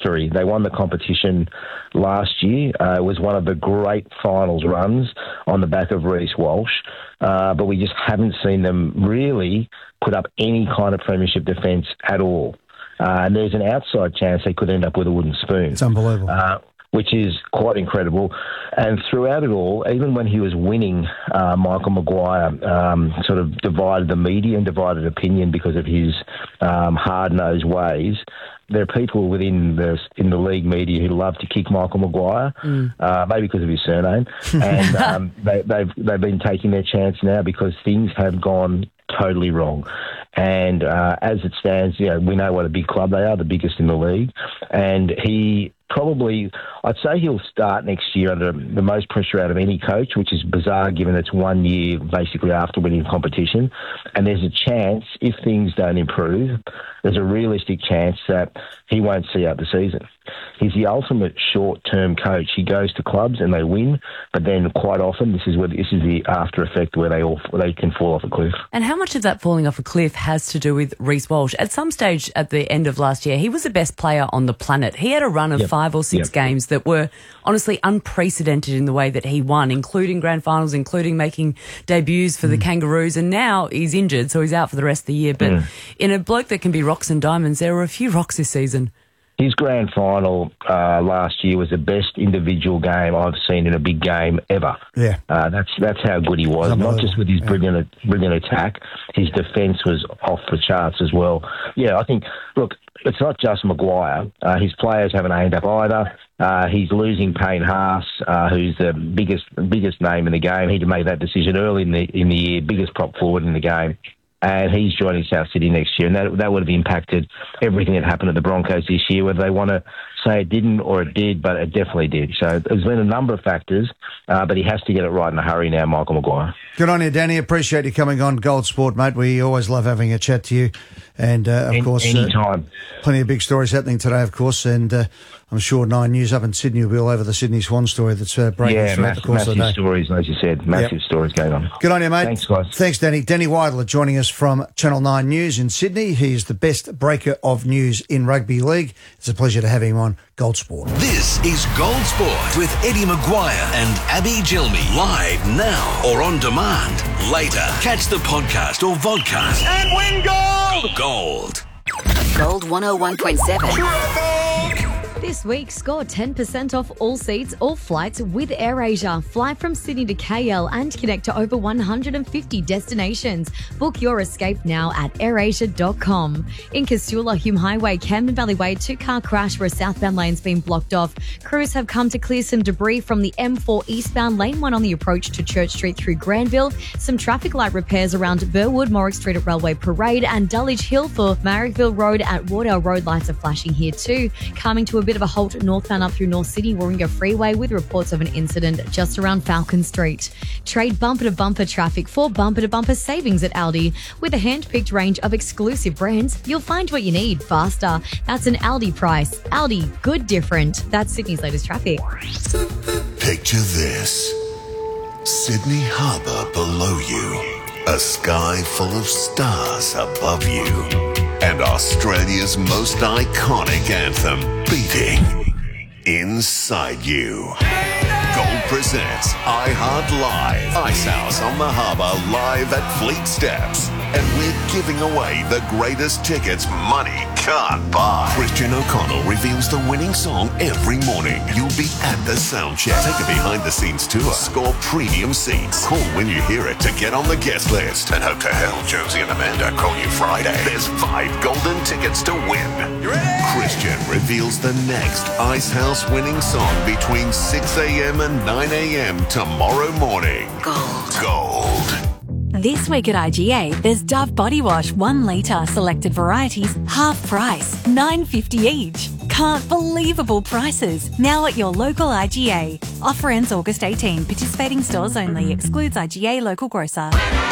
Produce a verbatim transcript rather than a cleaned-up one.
history. They won the competition last year. Uh, it was one of the great finals runs on the back of Reece Walsh, uh, but we just haven't seen them really put up any kind of premiership defence at all. Uh, and there's an outside chance they could end up with a wooden spoon. It's unbelievable. Uh, which is quite incredible. And throughout it all, even when he was winning, uh, Michael Maguire um, sort of divided the media and divided opinion because of his um, hard-nosed ways. There are people within the in the league media who love to kick Michael Maguire, mm. uh, maybe because of his surname, and um, they, they've they've been taking their chance now because things have gone totally wrong. And uh, as it stands, you know, we know what a big club they are, the biggest in the league, and he probably, I'd say he'll start next year under the most pressure out of any coach, which is bizarre given it's one year basically after winning competition. And there's a chance, if things don't improve, there's a realistic chance that he won't see out the season. He's the ultimate short-term coach. He goes to clubs and they win, but then quite often this is where this is the after effect where they all where they can fall off a cliff. And how much of that falling off a cliff has to do with Reece Walsh? At some stage at the end of last year, he was the best player on the planet. He had a run of yep. five or six yep. games that were honestly unprecedented in the way that he won, including grand finals, including making debuts for mm. the Kangaroos, and now he's injured, so he's out for the rest of the year. But mm. in a bloke that can be rocks and diamonds, there were a few rocks this season. His grand final uh, last year was the best individual game I've seen in a big game ever. Yeah, uh, that's that's how good he was. Not just with his brilliant yeah. brilliant attack, his defence was off the charts as well. Yeah, I think. Look, it's not just Maguire. Uh, his players haven't aimed up either. Uh, he's losing Payne Haas, uh, who's the biggest biggest name in the game. He made that decision early in the in the year, biggest prop forward in the game. And he's joining South Sydney next year, and that that would have impacted everything that happened at the Broncos this year, whether they want to say it didn't or it did, but it definitely did. So there's been a number of factors, uh, but he has to get it right in a hurry now, Michael Maguire. Good on you, Danny. Appreciate you coming on Gold Sport, mate. We always love having a chat to you. And, uh, of Any, course, anytime. Uh, plenty of big stories happening today, of course, and uh, I'm sure Nine News up in Sydney will be all over the Sydney Swan story that's uh, breaking yeah, throughout mass, the course of the day. Massive stories, as you said. Massive yep. stories going on. Good on you, mate. Thanks, guys. Thanks, Danny. Danny Weidler joining us from Channel nine News in Sydney. He's the best breaker of news in rugby league. It's a pleasure to have him on Gold Sport. This is Gold Sport with Eddie Maguire and Abby Gilmy. Live now or on demand later. Catch the podcast or vodcast and win gold! Gold. Gold one oh one point seven. This week, score ten percent off all seats, all flights with AirAsia. Fly from Sydney to K L and connect to over one hundred fifty destinations. Book your escape now at airasia dot com. In Casula, Hume Highway, Camden Valley Way, two-car crash where a southbound lane's been blocked off. Crews have come to clear some debris from the M four eastbound lane one on the approach to Church Street through Granville. Some traffic light repairs around Burwood, Morrick Street at Railway Parade, and Dulwich Hill for Marrickville Road at Wardell Road. Lights are flashing here too. Coming to a bit of a halt northbound up through North Sydney Warringah Freeway with reports of an incident just around Falcon Street. Trade bumper-to-bumper traffic for bumper-to-bumper savings at Aldi. With a hand-picked range of exclusive brands, you'll find what you need faster. That's an Aldi price. Aldi, good different. That's Sydney's latest traffic. Picture this. Sydney Harbour below you. A sky full of stars above you. And Australia's most iconic anthem beating inside you. Gold presents iHeart Live. Icehouse on the Harbour live at Fleet Steps. And we're giving away the greatest tickets money can't buy. Christian O'Connell reveals the winning song every morning. You'll be at the sound check. Take a behind-the-scenes tour. Score premium seats. Call when you hear it to get on the guest list. And hope to hell Josie and Amanda call you Friday. There's five golden tickets to win. You ready? Christian reveals the next Icehouse winning song between six a.m. and nine a.m. tomorrow morning. Gold. Gold. This week at I G A, there's Dove Body Wash, one litre, selected varieties, half price, nine fifty each. Can't believable prices. Now at your local I G A. Offer ends August eighteenth. Participating stores only. Excludes I G A local grocer.